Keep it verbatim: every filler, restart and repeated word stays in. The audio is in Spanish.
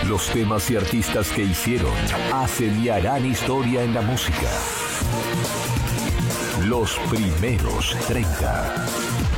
Los temas y artistas que hicieron, hacen y harán historia en la música. Los primeros treinta.